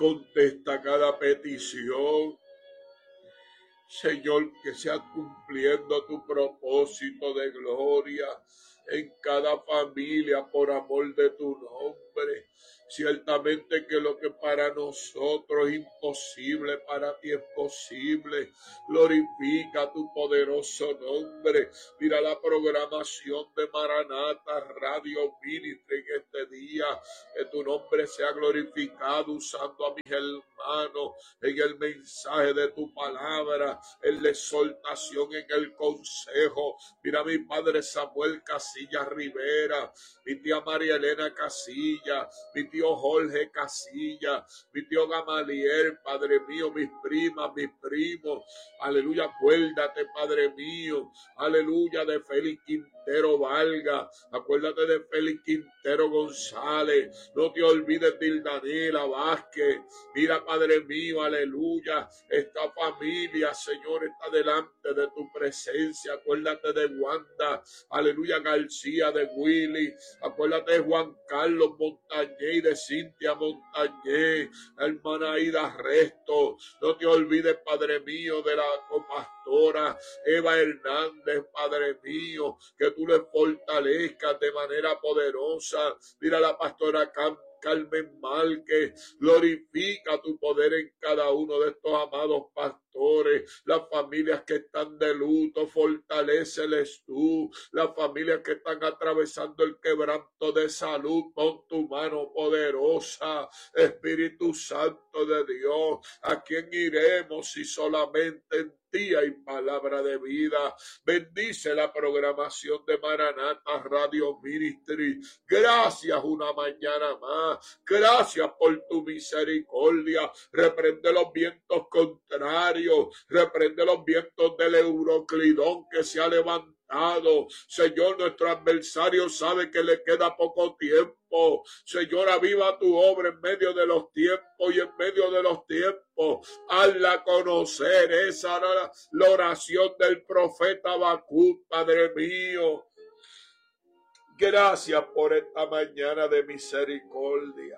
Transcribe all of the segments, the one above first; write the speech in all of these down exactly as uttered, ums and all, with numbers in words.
Contesta cada petición. Señor, que sea cumpliendo tu propósito de gloria en cada familia por amor de tu nombre. Ciertamente que lo que para nosotros es imposible, para ti es posible. Glorifica tu poderoso nombre. Mira la programación de Maranata Radio Ministry en este día. Que tu nombre sea glorificado usando a mis hermanos en el mensaje de tu palabra, en la exhortación, en el consejo. Mira mi padre Samuel Casilla Rivera, mi tía María Elena Casilla, mi tío Jorge Casilla, mi tío Gamaliel, Padre mío, mis primas, mis primos. Aleluya, acuérdate, Padre mío, aleluya, de Félix Quintero Valga, acuérdate de Félix Quintero González, no te olvides de Ildanela Vázquez. Mira, Padre mío, aleluya, esta familia, Señor, está delante de tu presencia. Acuérdate de Wanda, aleluya, García, de Willy, acuérdate de Juan Carlos Montañé y de Cintia Montañé, hermana Aida Resto. No te olvides, Padre mío, de la copastora Eva Hernández, Padre mío, que tú le fortalezcas de manera poderosa. Mira la pastora Cam Carmen Márquez, glorifica tu poder en cada uno de estos amados pastores, las familias que están de luto, fortaléceles tú, las familias que están atravesando el quebranto de salud, pon tu mano poderosa, Espíritu Santo de Dios. ¿A quién iremos si solamente en ti hay palabra de vida? Bendice la programación de Maranata Radio Ministry. Gracias una mañana más. Gracias por tu misericordia. Reprende los vientos contrarios. Reprende los vientos del Euroclidón que se ha levantado. Señor, nuestro adversario sabe que le queda poco tiempo. Señor, aviva tu obra en medio de los tiempos y en medio de los tiempos. Hazla conocer. Esa era la oración del profeta Habacuc, Padre mío. Gracias por esta mañana de misericordia.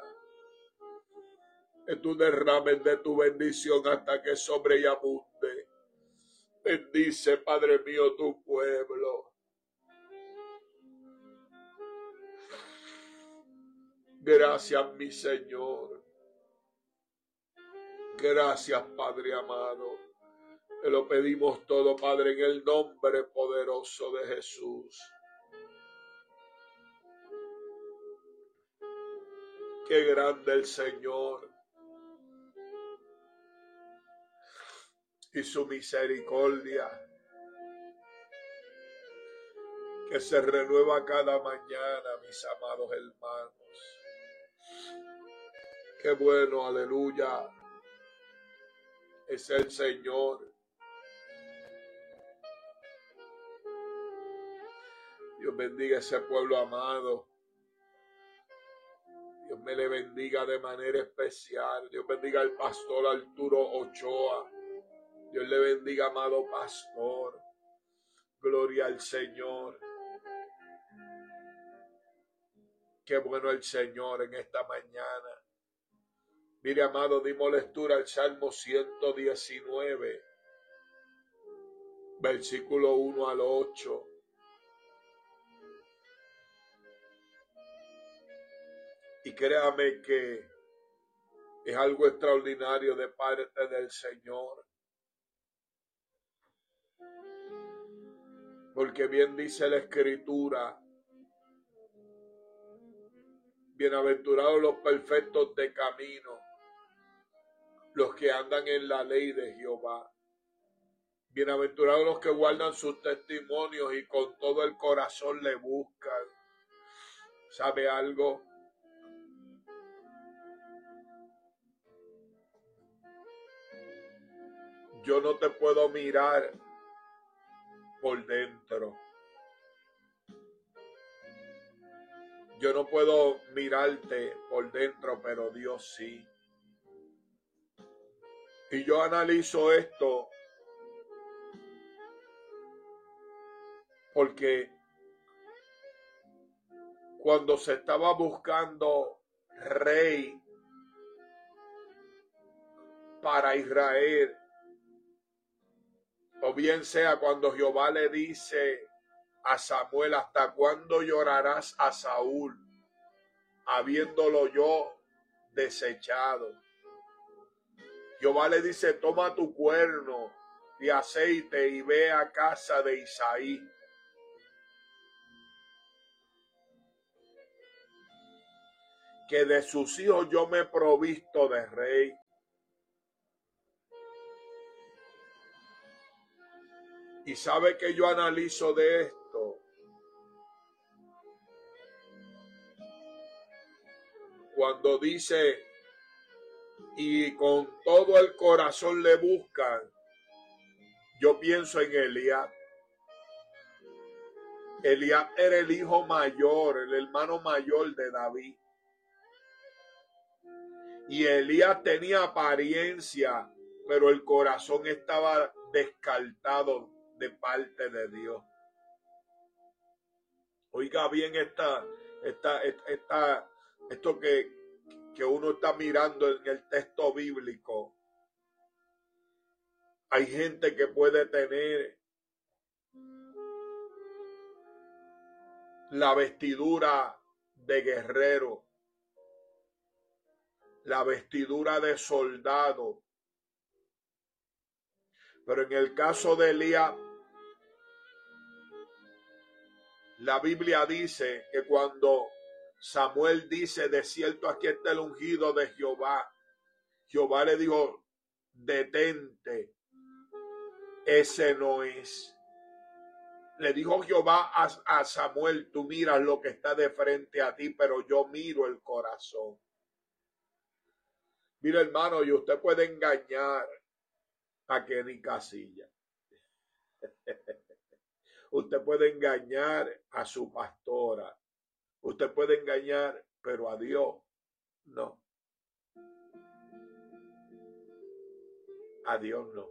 Que tú derrames de tu bendición hasta que sobre y abunde. Bendice, Padre mío, tu pueblo. Gracias, mi Señor. Gracias, Padre amado. Te lo pedimos todo, Padre, en el nombre poderoso de Jesús. Qué grande el Señor y su misericordia, que se renueva cada mañana, mis amados hermanos. Qué bueno, aleluya, es el Señor. Dios bendiga a ese pueblo amado. Dios me le bendiga de manera especial. Dios bendiga al pastor Arturo Ochoa. Dios le bendiga, amado pastor. Gloria al Señor. Qué bueno el Señor en esta mañana. Mire, amado, dimos lectura al Salmo ciento diecinueve, versículo uno al ocho. Y créame que es algo extraordinario de parte del Señor. Porque bien dice la Escritura, bienaventurados los perfectos de camino, los que andan en la ley de Jehová. Bienaventurados los que guardan sus testimonios y con todo el corazón le buscan. ¿Sabe algo? Yo no te puedo mirar por dentro. Yo no puedo mirarte por dentro, pero Dios sí. Y yo analizo esto porque cuando se estaba buscando rey para Israel. O bien sea cuando Jehová le dice a Samuel, ¿hasta cuándo llorarás a Saúl, habiéndolo yo desechado? Jehová le dice, toma tu cuerno de aceite y ve a casa de Isaí. Que de sus hijos yo me he provisto de rey. Y sabe que yo analizo de esto. Cuando dice, y con todo el corazón le buscan, yo pienso en Eliab. Eliab era el hijo mayor, el hermano mayor de David. Y Elías tenía apariencia, pero el corazón estaba descartado de parte de Dios. Oiga bien esta, esta, esta, esto que, que uno está mirando en el texto bíblico. Hay gente que puede tener la vestidura de guerrero, la vestidura de soldado. Pero en el caso de Elías, la Biblia dice que cuando Samuel dice, de cierto aquí está el ungido de Jehová, Jehová le dijo, detente, ese no es. Le dijo Jehová a, a Samuel, tú miras lo que está de frente a ti, pero yo miro el corazón. Mira, hermano, y usted puede engañar a Kenny Casilla. Usted puede engañar a su pastora. Usted puede engañar, pero a Dios no. A Dios no.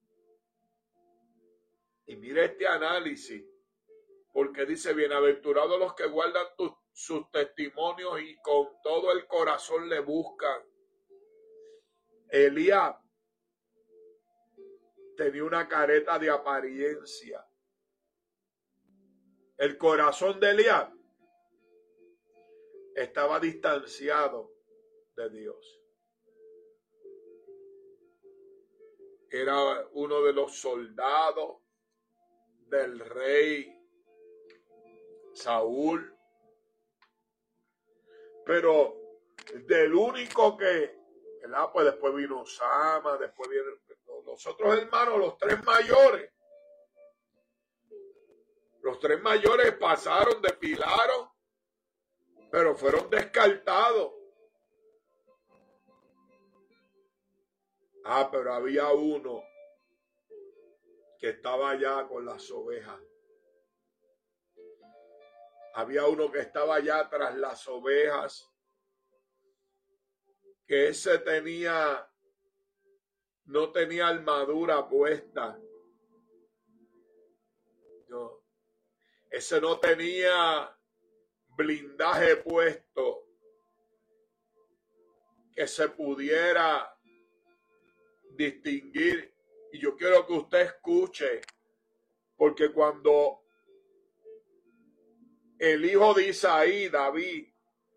Y mire este análisis, porque dice, bienaventurados los que guardan tus, sus testimonios y con todo el corazón le buscan. Elías tenía una careta de apariencia. El corazón de Elías estaba distanciado de Dios. Era uno de los soldados del rey Saúl. Pero del único que, ¿verdad? Pues después vino Sama, después vienen los otros hermanos, los tres mayores. Los tres mayores pasaron, desfilaron, pero fueron descartados. Ah, pero había uno que estaba allá con las ovejas. Había uno que estaba allá tras las ovejas, que ese tenía, no tenía armadura puesta. No. Ese no tenía blindaje puesto que se pudiera distinguir. Y yo quiero que usted escuche, porque cuando el hijo de Isaí, David,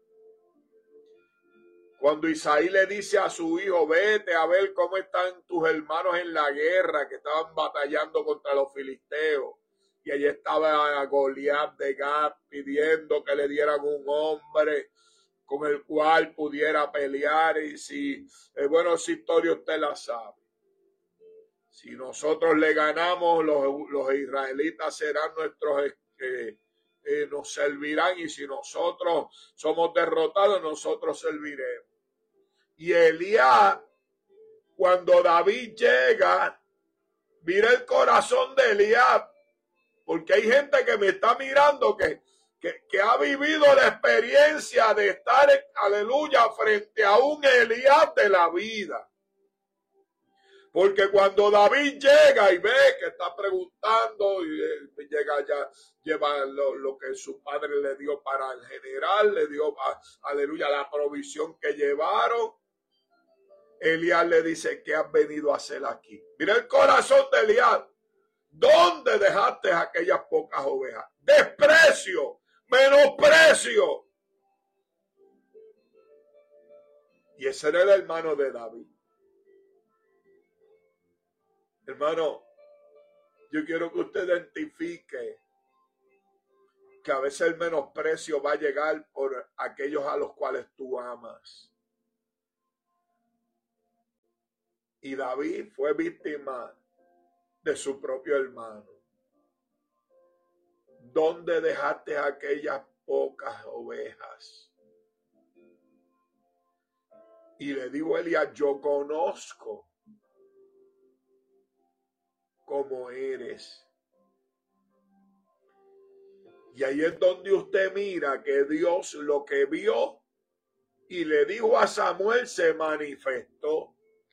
cuando Isaí le dice a su hijo, vete a ver cómo están tus hermanos en la guerra, que estaban batallando contra los filisteos, y allí estaba Goliat de Gat pidiendo que le dieran un hombre con el cual pudiera pelear. Y si, eh, bueno, esa historia usted la sabe. Si nosotros le ganamos, los, los israelitas serán nuestros, eh, eh, nos servirán, y si nosotros somos derrotados, nosotros serviremos. Y Elías, cuando David llega, mira el corazón de Elías, porque hay gente que me está mirando que, que, que ha vivido la experiencia de estar, aleluya, frente a un Elías de la vida. Porque cuando David llega y ve que está preguntando, y eh, llega ya, lleva lo, lo que su padre le dio para el general, le dio, a, aleluya, la provisión que llevaron. Elías le dice, ¿qué has venido a hacer aquí? Mira el corazón de Elías. ¿Dónde dejaste aquellas pocas ovejas? Desprecio, menosprecio. Y ese era el hermano de David. Hermano, yo quiero que usted identifique que a veces el menosprecio va a llegar por aquellos a los cuales tú amas. Y David fue víctima de su propio hermano. ¿Dónde dejaste aquellas pocas ovejas? Y le dijo Elías, yo conozco cómo eres. Y ahí es donde usted mira que Dios lo que vio y le dijo a Samuel se manifestó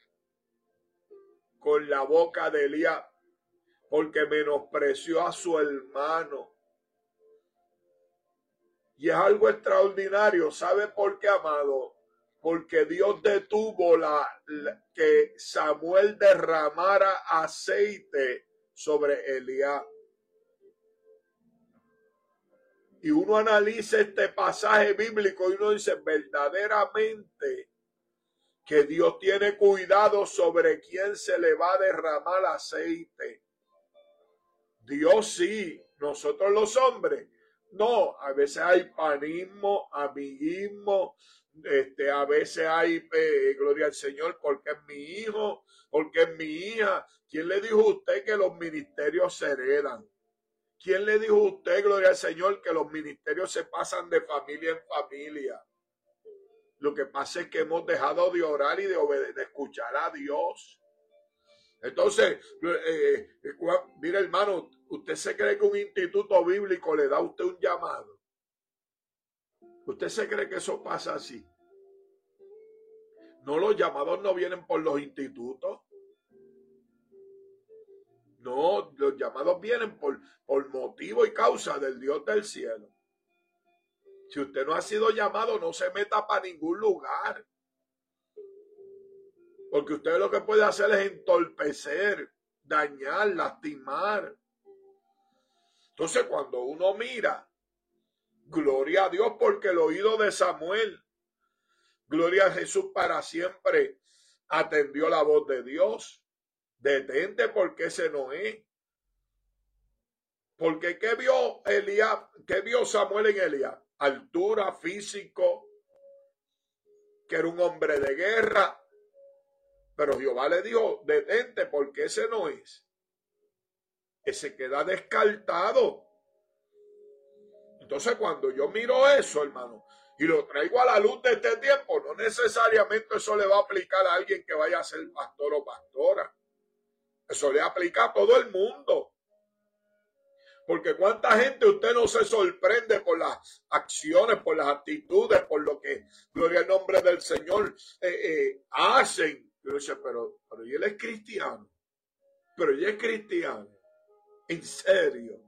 con la boca de Elías, porque menospreció a su hermano. Y es algo extraordinario. ¿Sabe por qué, amado? Porque Dios detuvo la, la que Samuel derramara aceite sobre Elías. Y uno analiza este pasaje bíblico y uno dice verdaderamente que Dios tiene cuidado sobre quién se le va a derramar aceite. Dios sí, nosotros los hombres, no, a veces hay panismo, amiguismo, este, a veces hay, eh, gloria al Señor, porque es mi hijo, porque es mi hija. ¿Quién le dijo a usted que los ministerios se heredan? ¿Quién le dijo a usted, gloria al Señor, que los ministerios se pasan de familia en familia? Lo que pasa es que hemos dejado de orar y de obedecer, de escuchar a Dios. Entonces, eh, eh, mire hermano, ¿usted se cree que un instituto bíblico le da a usted un llamado? ¿Usted se cree que eso pasa así? No, los llamados no vienen por los institutos. No, los llamados vienen por, por motivo y causa del Dios del cielo. Si usted no ha sido llamado, no se meta para ningún lugar. Porque usted lo que puede hacer es entorpecer, dañar, lastimar. Entonces cuando uno mira, gloria a Dios porque el oído de Samuel, gloria a Jesús para siempre, atendió la voz de Dios. Detente porque ese no es. Porque ¿qué vio Elías? ¿Qué vio Samuel en Elías? Altura, físico, que era un hombre de guerra. Pero Jehová le dijo, detente porque ese no es. Ese queda descartado. Entonces cuando yo miro eso, hermano, y lo traigo a la luz de este tiempo, no necesariamente eso le va a aplicar a alguien que vaya a ser pastor o pastora. Eso le aplica a todo el mundo. Porque cuánta gente usted no se sorprende por las acciones, por las actitudes, por lo que, gloria al nombre del Señor, eh, eh, hacen. Yo dice, pero, pero él es cristiano. Pero ella es cristiano. En serio.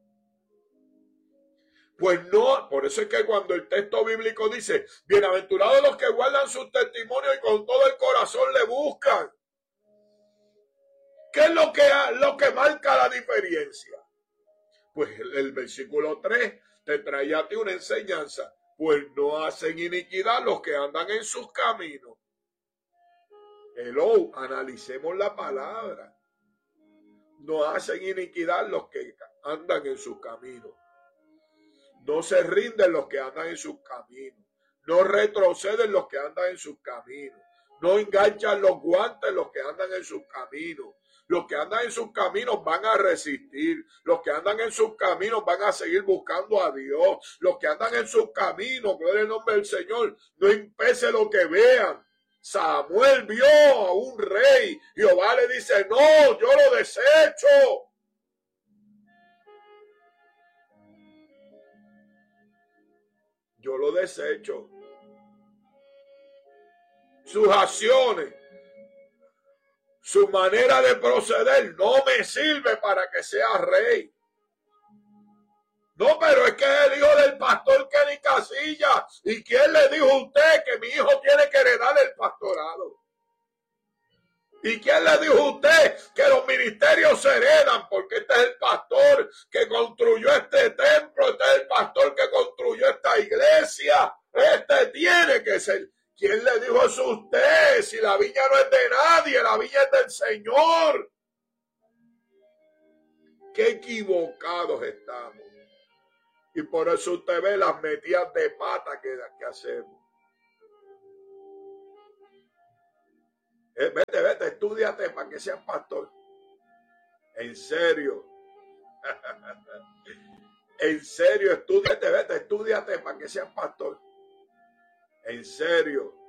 Pues no, por eso es que cuando el texto bíblico dice, bienaventurados los que guardan sus testimonios y con todo el corazón le buscan. ¿Qué es lo que, lo que marca la diferencia? Pues el, el versículo tres te trae a ti una enseñanza. Pues no hacen iniquidad los que andan en sus caminos. Hello, analicemos la palabra. No hacen iniquidad los que andan en sus caminos. No se rinden los que andan en sus caminos. No retroceden los que andan en sus caminos. No enganchan los guantes los que andan en sus caminos. Los que andan en sus caminos van a resistir. Los que andan en sus caminos van a seguir buscando a Dios. Los que andan en sus caminos, gloria al nombre del Señor, no impese lo que vean. Samuel vio a un rey. Jehová le dice, no, yo lo desecho. Yo lo desecho. Sus acciones, su manera de proceder no me sirve para que sea rey. No, pero es que es el hijo del pastor Kenny Casillas. ¿Y quién le dijo a usted que mi hijo tiene que heredar el pastorado? ¿Y quién le dijo a usted que los ministerios se heredan? Porque este es el pastor que construyó este templo, este es el pastor que construyó esta iglesia. Este tiene que ser. ¿Quién le dijo eso a usted? Si la viña no es de nadie, la viña es del Señor. Qué equivocados estamos. Y por eso usted ve las metidas de pata que, que hacemos. Eh, vete, vete, estúdiate para que seas pastor. En serio. En serio, estúdiate, vete, estúdiate para que seas pastor. En serio.